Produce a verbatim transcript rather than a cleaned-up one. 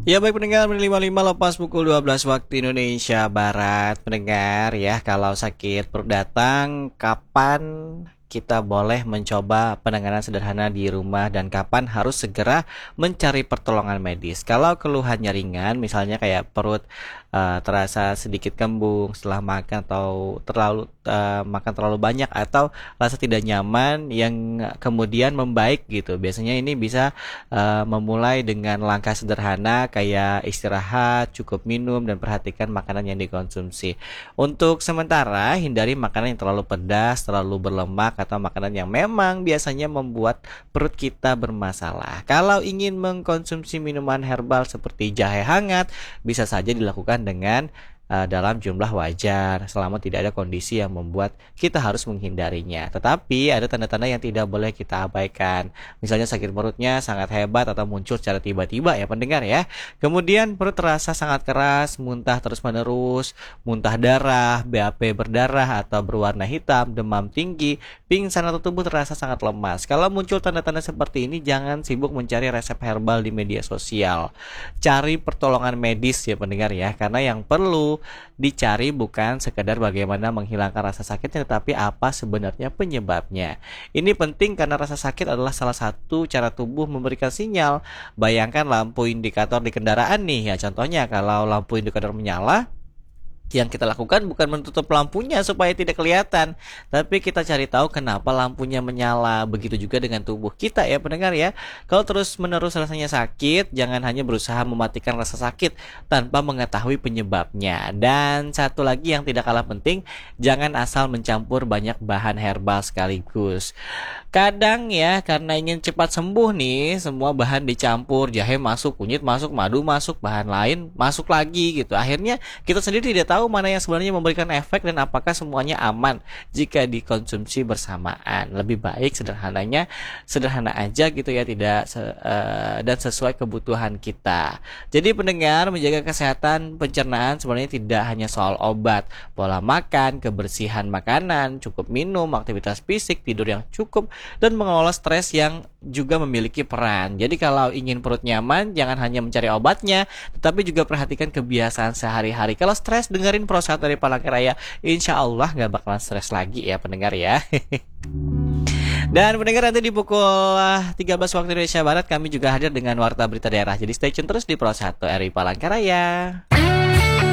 Ya baik pendengar, menit lima puluh lima lepas pukul dua belas waktu Indonesia Barat. Pendengar ya, kalau sakit perut datang, kapan kita boleh mencoba penanganan sederhana di rumah dan kapan harus segera mencari pertolongan medis. Kalau keluhannya ringan, misalnya kayak perut eh, terasa sedikit kembung setelah makan atau terlalu eh, makan terlalu banyak atau rasa tidak nyaman yang kemudian membaik gitu. Biasanya ini bisa eh, memulai dengan langkah sederhana kayak istirahat, cukup minum dan perhatikan makanan yang dikonsumsi. Untuk sementara hindari makanan yang terlalu pedas, terlalu berlemak atau makanan yang memang biasanya membuat perut kita bermasalah. Kalau ingin mengkonsumsi minuman herbal seperti jahe hangat, bisa saja dilakukan dengan uh, dalam jumlah wajar selama tidak ada kondisi yang membuat kita harus menghindarinya. Tetapi ada tanda-tanda yang tidak boleh kita abaikan. Misalnya sakit perutnya sangat hebat atau muncul secara tiba-tiba ya pendengar ya. Kemudian perut terasa sangat keras, muntah terus-menerus, muntah darah, B A P berdarah atau berwarna hitam, demam tinggi, pingsan atau tubuh terasa sangat lemas. Kalau muncul tanda-tanda seperti ini, jangan sibuk mencari resep herbal di media sosial. Cari pertolongan medis ya pendengar ya, karena yang perlu dicari bukan sekadar bagaimana menghilangkan rasa sakitnya, tetapi apa sebenarnya penyebabnya. Ini penting karena rasa sakit adalah salah satu cara tubuh memberikan sinyal. Bayangkan lampu indikator di kendaraan nih ya, contohnya kalau lampu indikator menyala, yang kita lakukan bukan menutup lampunya supaya tidak kelihatan, tapi kita cari tahu kenapa lampunya menyala. Begitu juga dengan tubuh kita ya pendengar ya. Kalau terus menerus rasanya sakit, jangan hanya berusaha mematikan rasa sakit tanpa mengetahui penyebabnya. Dan satu lagi yang tidak kalah penting, jangan asal mencampur banyak bahan herbal sekaligus. Kadang ya karena ingin cepat sembuh nih, semua bahan dicampur, jahe masuk, kunyit masuk, madu masuk, bahan lain masuk lagi gitu. Akhirnya kita sendiri tidak tahu mana yang sebenarnya memberikan efek dan apakah semuanya aman jika dikonsumsi bersamaan. Lebih baik sederhananya sederhana aja gitu ya, tidak se- eh, dan sesuai kebutuhan kita. Jadi pendengar, menjaga kesehatan pencernaan sebenarnya tidak hanya soal obat, pola makan, kebersihan makanan, cukup minum, aktivitas fisik, tidur yang cukup, dan mengelola stres yang juga memiliki peran. Jadi kalau ingin perut nyaman, jangan hanya mencari obatnya, tetapi juga perhatikan kebiasaan sehari-hari. Kalau stres, dengerin Prosat dari Palangkaraya, insya Allah gak bakalan stres lagi ya pendengar ya. Dan pendengar, nanti di pukul tiga belas waktu Indonesia Barat kami juga hadir dengan Warta Berita Daerah. Jadi stay tune terus di Pro satu R I Palangkaraya.